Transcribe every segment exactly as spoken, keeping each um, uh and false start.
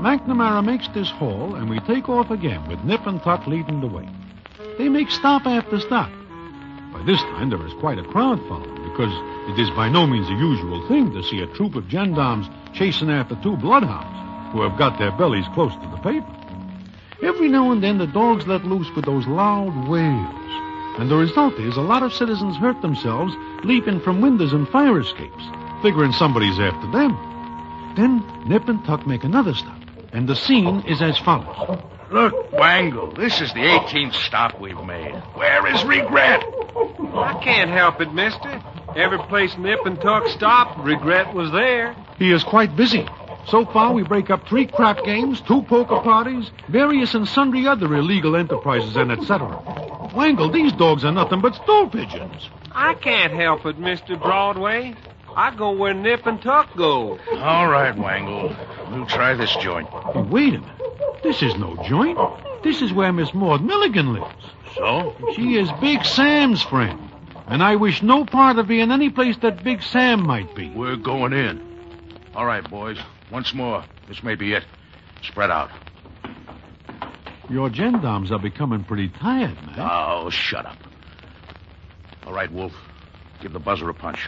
McNamara makes this haul, and we take off again with Nip and Tuck leading the way. They make stop after stop. By this time, there is quite a crowd following, because it is by no means a usual thing to see a troop of gendarmes chasing after two bloodhounds who have got their bellies close to the pavement. Every now and then, the dogs let loose with those loud wails, and the result is a lot of citizens hurt themselves leaping from windows and fire escapes, figuring somebody's after them. Then Nip and Tuck make another stop, and the scene is as follows. Look, Wangle, this is the eighteenth stop we've made. Where is Regret? I can't help it, mister. Every place Nip and Tuck stopped, Regret was there. He is quite busy. So far, we break up three crap games, two poker parties, various and sundry other illegal enterprises, and et cetera. Wangle, these dogs are nothing but stool pigeons. I can't help it, Mister Broadway. I go where Nip and Tuck go. All right, Wangle. We'll try this joint. Hey, wait a minute. This is no joint. This is where Miss Maud Milligan lives. So? She is Big Sam's friend. And I wish no part of being any place that Big Sam might be. We're going in. All right, boys. Once more. This may be it. Spread out. Your gendarmes are becoming pretty tired, man. Oh, shut up. All right, Wolf. Give the buzzer a punch.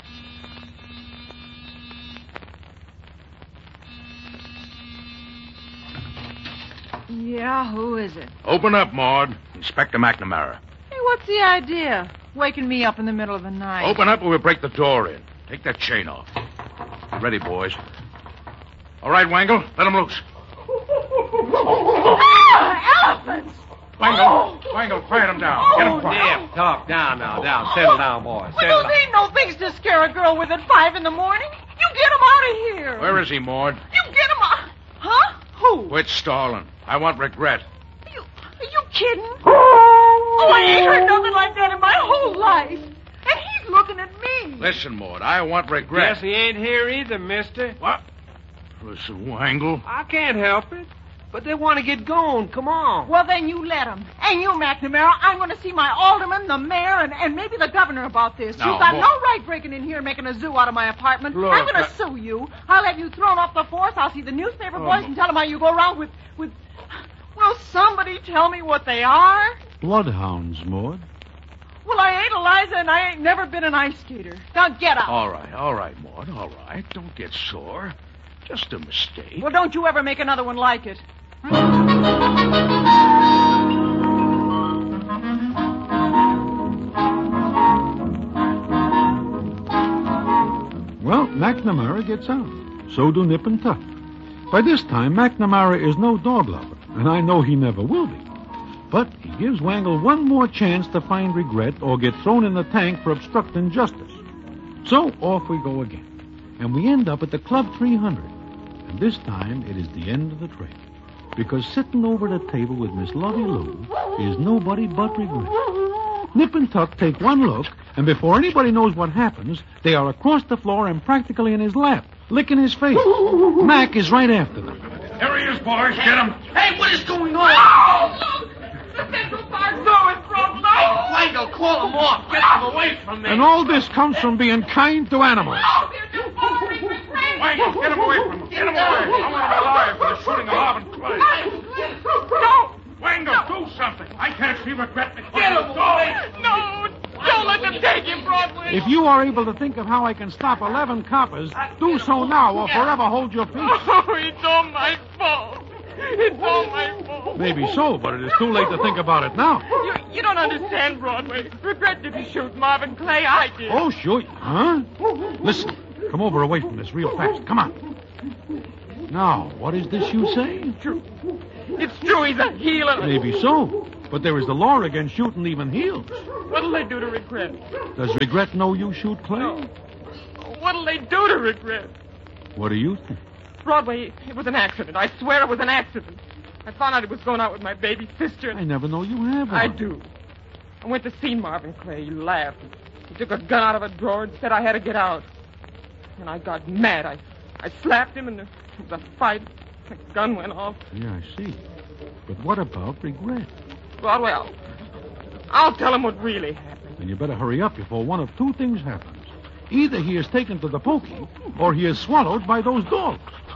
Yeah, who is it? Open up, Maud. Inspector McNamara. Hey, what's the idea? Waking me up in the middle of the night. Open up or we'll break the door in. Take that chain off. Get ready, boys. All right, Wangle, let him loose. Ah, elephants! Wangle, oh. Wangle, quiet him down. Get him quiet. Nip, Tuck, down now, down. Settle down, boy. Well, Settle those down. ain't no things to scare a girl with at five in the morning. You get him out of here. Where is he, Maud? You get him out. Huh? Who? Quit stalling. I want Regret. Are you, are you kidding? Oh, I ain't heard nothing like that in my whole life. And he's looking at me. Listen, Maud, I want Regret. Guess he ain't here either, mister. What? Listen, Wangle. I can't help it. But they want to get going. Come on. Well, then you let him. And you, McNamara, I'm going to see my alderman, the mayor, and, and maybe the governor about this. No, You've got Maud. no right breaking in here and making a zoo out of my apartment. Look, I'm going to I- sue you. I'll have you thrown off the force. I'll see the newspaper Oh, boys and tell them how you go around with, with... Will somebody tell me what they are? Bloodhounds, Maud. Well, I ain't Eliza, and I ain't never been an ice skater. Now get out. All right, all right, Maud, all right. Don't get sore. Just a mistake. Well, don't you ever make another one like it. Well, McNamara gets out. So do Nip and Tuck. By this time, McNamara is no dog lover, and I know he never will be. But he gives Wangle one more chance to find Regret or get thrown in the tank for obstructing justice. So off we go again. And we end up at the Club three hundred. And this time, it is the end of the trail. Because sitting over the table with Miss Lovey Lou is nobody but Regret. Nip and Tuck take one look, and before anybody knows what happens, they are across the floor and practically in his lap, licking his face. Mac is right after them. Here he is, boys. Get him. Hey, what is going on? Oh, look! The Central Park door is broken open! Wangle, call him off. Get him away from me. And all this comes from being kind to animals. Oh, they're just following me crazy! Wangle, get him away from him. Get him away. I want him alive for the shooting of Marvin Clay. No! Wangle, do something. I can't see Regret. Get him away. No! Don't let them take him, Broadway! If you are able to think of how I can stop eleven coppers, do so now or forever hold your peace. Oh, it's all my fault. It's all my fault. Maybe so, but it is too late to think about it now. You, you don't understand, Broadway. Regret didn't shoot Marvin Clay. I did. Oh, sure. Huh? Listen, come over away from this real fast. Come on. Now, what is this you say? True. It's true he's a healer. Maybe so, but there is the law against shooting even heels. What'll they do to Regret? Does Regret know you shoot Clay? No. What'll they do to Regret? What do you think? Broadway, it was an accident. I swear it was an accident. I found out he was going out with my baby sister. I never know you have one. I do. I went to see Marvin Clay. He laughed. He took a gun out of a drawer and said I had to get out. And I got mad. I, I slapped him, and there was a fight. The gun went off. Yeah, I see. But what about Regret? Broadway, I'll, I'll tell him what really happened. Then you better hurry up before one of two things happens. Either he is taken to the pokey, or he is swallowed by those dogs.